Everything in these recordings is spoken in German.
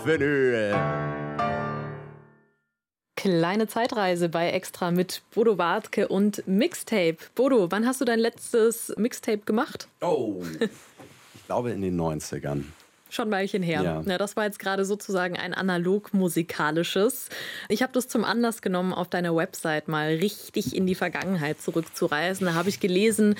Vinyl. Kleine Zeitreise bei Extra mit Bodo Wartke und Mixtape. Bodo, wann hast du dein letztes Mixtape gemacht? Oh, ich glaube in den 90ern. Schon ein Weilchen her. Ja, das war jetzt gerade sozusagen ein analog-musikalisches. Ich habe das zum Anlass genommen, auf deiner Website mal richtig in die Vergangenheit zurückzureisen. Da habe ich gelesen,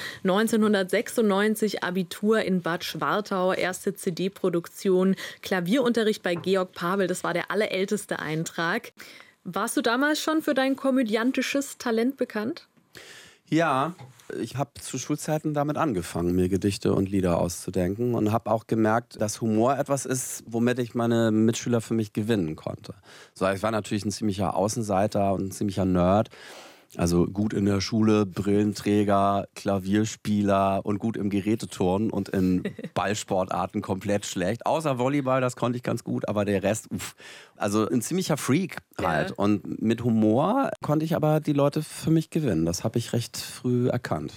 1996 Abitur in Bad Schwartau, erste CD-Produktion, Klavierunterricht bei Georg Pabel. Das war der allerälteste Eintrag. Warst du damals schon für dein komödiantisches Talent bekannt? Ja, ich habe zu Schulzeiten damit angefangen, mir Gedichte und Lieder auszudenken und habe auch gemerkt, dass Humor etwas ist, womit ich meine Mitschüler für mich gewinnen konnte. So, ich war natürlich ein ziemlicher Außenseiter und ein ziemlicher Nerd. Also gut in der Schule, Brillenträger, Klavierspieler und gut im Geräteturnen und in Ballsportarten komplett schlecht. Außer Volleyball, das konnte ich ganz gut, aber der Rest, also ein ziemlicher Freak halt. Ja. Und mit Humor konnte ich aber die Leute für mich gewinnen. Das habe ich recht früh erkannt.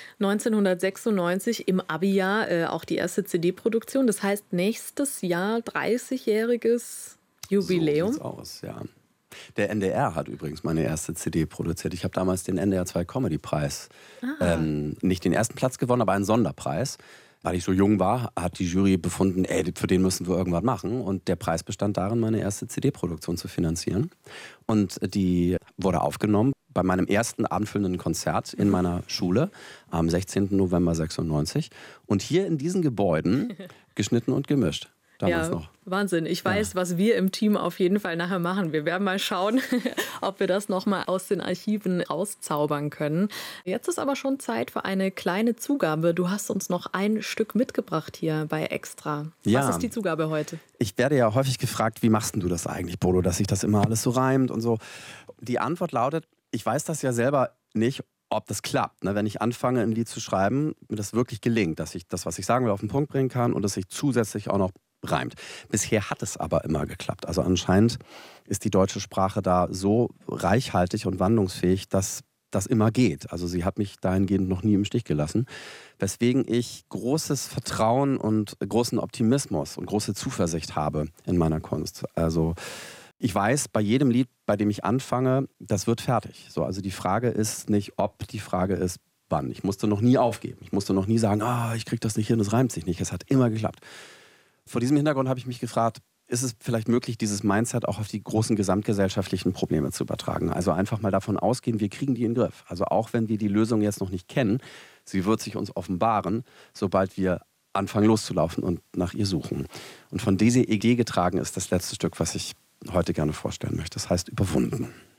1996 im Abi-Jahr auch die erste CD-Produktion. Das heißt, nächstes Jahr 30-jähriges Jubiläum. So sieht's aus, ja. Der NDR hat übrigens meine erste CD produziert. Ich habe damals den NDR 2 Comedy-Preis, nicht den ersten Platz gewonnen, aber einen Sonderpreis. Weil ich so jung war, hat die Jury befunden, für den müssen wir irgendwas machen. Und der Preis bestand darin, meine erste CD-Produktion zu finanzieren. Und die wurde aufgenommen bei meinem ersten abendfüllenden Konzert in meiner Schule am 16. November 96. Und hier in diesen Gebäuden geschnitten und gemischt. Damals noch. Wahnsinn. Ich weiß, was wir im Team auf jeden Fall nachher machen. Wir werden mal schauen, ob wir das nochmal aus den Archiven rauszaubern können. Jetzt ist aber schon Zeit für eine kleine Zugabe. Du hast uns noch ein Stück mitgebracht hier bei Extra. Ja. Was ist die Zugabe heute? Ich werde ja häufig gefragt, wie machst denn du das eigentlich, Bodo, dass sich das immer alles so reimt und so. Die Antwort lautet, ich weiß das ja selber nicht, ob das klappt. Wenn ich anfange, ein Lied zu schreiben, mir das wirklich gelingt, dass ich das, was ich sagen will, auf den Punkt bringen kann und dass ich zusätzlich auch noch reimt. Bisher hat es aber immer geklappt. Also anscheinend ist die deutsche Sprache da so reichhaltig und wandlungsfähig, dass das immer geht. Also sie hat mich dahingehend noch nie im Stich gelassen. Weswegen ich großes Vertrauen und großen Optimismus und große Zuversicht habe in meiner Kunst. Also ich weiß, bei jedem Lied, bei dem ich anfange, das wird fertig. So, also die Frage ist nicht ob, die Frage ist wann. Ich musste noch nie aufgeben. Ich musste noch nie sagen, ich kriege das nicht hin, das reimt sich nicht. Es hat immer geklappt. Vor diesem Hintergrund habe ich mich gefragt, ist es vielleicht möglich, dieses Mindset auch auf die großen gesamtgesellschaftlichen Probleme zu übertragen? Also einfach mal davon ausgehen, wir kriegen die in den Griff. Also auch wenn wir die Lösung jetzt noch nicht kennen, sie wird sich uns offenbaren, sobald wir anfangen loszulaufen und nach ihr suchen. Und von dieser Idee getragen ist das letzte Stück, was ich heute gerne vorstellen möchte. Das heißt Überwunden.